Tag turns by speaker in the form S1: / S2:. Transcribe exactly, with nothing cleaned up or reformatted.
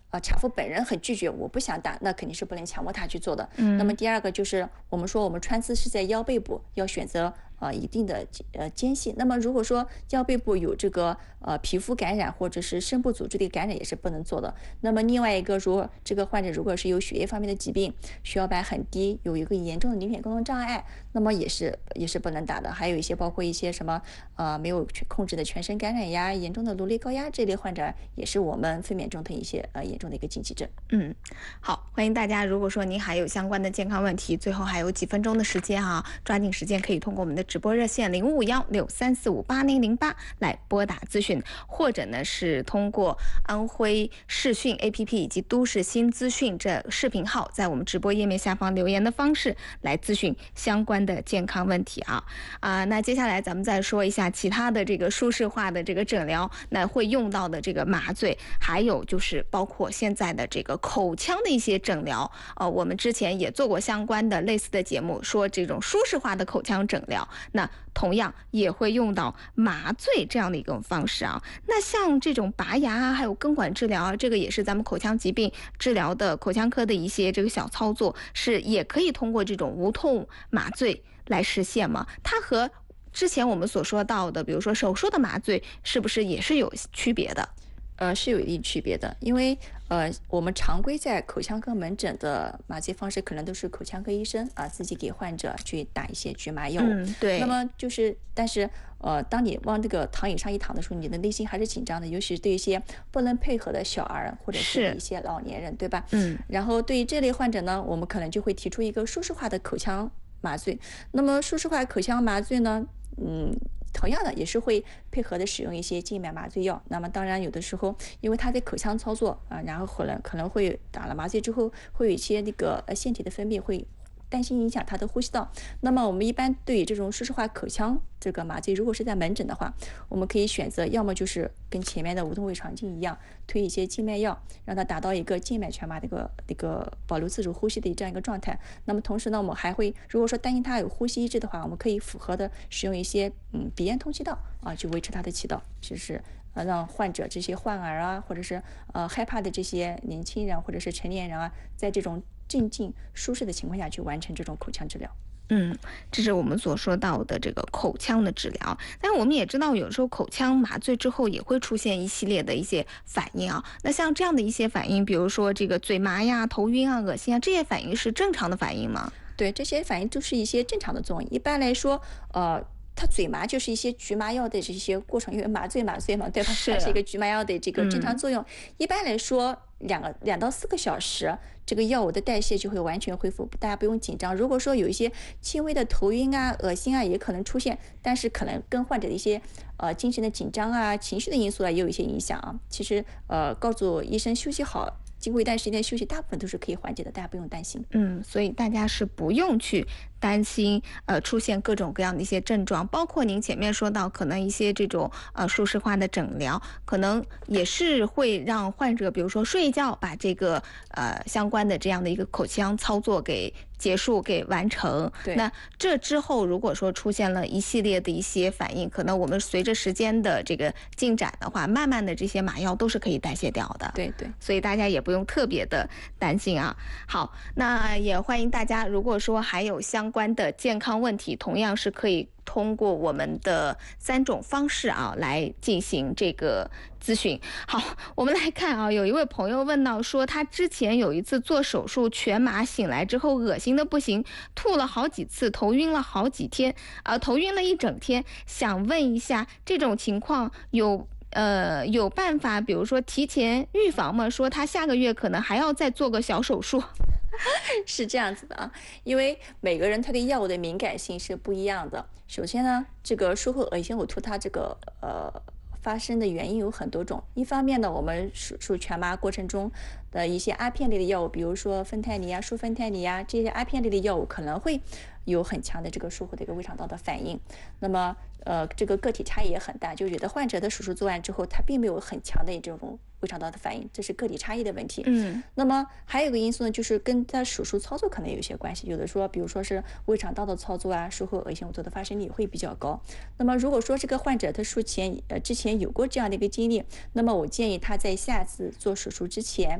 S1: 呃，产妇本人很拒绝，我不想打，那肯定是不能强迫她去做的。
S2: 嗯，
S1: 那么第二个就是我们说我们穿刺是在腰背部，要选择呃一定的呃间隙。那么如果说腰背部有这个呃皮肤感染或者是深部组织的感染，也是不能做的。那么另外一个，如果这个患者如果是有血液方面的疾病，血小板很低，有一个严重的凝血功能障碍，那么也是也是不能打的。还有一些包括一些什么呃没有控制的全身感染呀、严重的颅内高压这类患者，也是我们分娩中的一些呃严重的一个禁忌症。
S2: 嗯，好，欢迎大家。如果说您还有相关的健康问题，最后还有几分钟的时间啊，抓紧时间可以通过我们的直播热线零五幺六三四五八零零八来拨打咨询，或者呢是通过安徽视讯 A P P 以及都市新资讯这视频号，在我们直播页面下方留言的方式来咨询相关的健康问题啊啊。那接下来咱们再说一下其他的这个舒适化的这个诊疗，那会用到的这个麻醉，还有就是包括现在的这个口腔的一些诊疗。呃，我们之前也做过相关的类似的节目，说这种舒适化的口腔诊疗，那同样也会用到麻醉这样的一种方式啊。那像这种拔牙啊，还有根管治疗啊，这个也是咱们口腔疾病治疗的口腔科的一些这个小操作，是也可以通过这种无痛麻醉来实现吗？它和之前我们所说到的，比如说手术的麻醉，是不是也是有区别的？
S1: 呃，是有一定区别的，因为呃，我们常规在口腔科门诊的麻醉方式，可能都是口腔科医生啊自己给患者去打一些局麻药物。
S2: 嗯，对。
S1: 那么就是，但是呃，当你往这个躺椅上一躺的时候，你的内心还是紧张的，尤其是对一些不能配合的小儿或者是一些老年人，对吧？
S2: 嗯。
S1: 然后对于这类患者呢，我们可能就会提出一个舒适化的口腔麻醉。那么舒适化口腔麻醉呢，嗯。同样的也是会配合的使用一些静脉麻醉药。那么当然有的时候因为他在口腔操作啊，然后可能可能会打了麻醉之后会有一些那个呃腺体的分泌，会担心影响他的呼吸道。那么我们一般对于这种舒适化口腔这个麻醉，如果是在门诊的话，我们可以选择要么就是跟前面的无痛胃肠镜一样，推一些静脉药，让它达到一个静脉全麻的一个一个保留自主呼吸的这样一个状态。那么同时呢，我们还会如果说担心他有呼吸抑制的话，我们可以符合的使用一些嗯鼻咽通气道啊，去维持他的气道，就是呃让患者这些患儿啊，或者是呃害怕的这些年轻人或者是成年人啊，在这种镇静舒适的情况下去完成这种口腔治疗。
S2: 嗯，这是我们所说到的这个口腔的治疗。但是我们也知道，有时候口腔麻醉之后也会出现一系列的一些反应啊。那像这样的一些反应，比如说这个嘴麻呀、头晕啊、恶心啊，这些反应是正常的反应吗？
S1: 对，这些反应都是一些正常的作用。一般来说，呃。它嘴麻就是一些局麻药的这些过程，因为麻醉麻醉嘛，对吧？它是一个局麻药的这个正常作用。嗯、一般来说，两个两到四个小时，这个药物的代谢就会完全恢复，大家不用紧张。如果说有一些轻微的头晕啊、恶心啊，也可能出现，但是可能跟患者的一些呃精神的紧张啊、情绪的因素啊，也有一些影响啊。其实呃，告诉医生休息好。经过一段时间的休息，大部分都是可以缓解的，大家不用担心。
S2: 嗯，所以大家是不用去担心，呃，出现各种各样的一些症状，包括您前面说到，可能一些这种呃舒适化的诊疗，可能也是会让患者，比如说睡一觉，把这个呃相关的这样的一个口腔操作给结束给完成。
S1: 对，
S2: 那这之后如果说出现了一系列的一些反应，可能我们随着时间的这个进展的话，慢慢的这些麻药都是可以代谢掉的。
S1: 对对，
S2: 所以大家也不用特别的担心啊。好，那也欢迎大家，如果说还有相关的健康问题，同样是可以通过我们的三种方式啊来进行这个咨询。好，我们来看啊，有一位朋友问到说，他之前有一次做手术全麻，醒来之后恶心的不行，吐了好几次，头晕了好几天，啊、呃，头晕了一整天。想问一下，这种情况有呃有办法，比如说提前预防吗？说他下个月可能还要再做个小手术。
S1: 是这样子的啊，因为每个人他对药物的敏感性是不一样的。首先呢，这个术后恶心呕吐它这个呃发生的原因有很多种。一方面呢，我们手术全麻过程中的一些阿片类的药物，比如说芬太尼啊、舒芬太尼啊，这些阿片类的药物可能会有很强的这个术后的一个胃肠道的反应。那么呃，这个个体差异也很大，就有的患者的手术做完之后，他并没有很强的这种胃肠道的反应，这是个体差异的问题。
S2: 嗯，
S1: 那么还有一个因素呢，就是跟他手术操作可能有一些关系。有的说，比如说是胃肠道的操作啊，术后恶心呕吐的发生率会比较高。那么如果说这个患者他术前呃之前有过这样的一个经历，那么我建议他在下次做手术之前。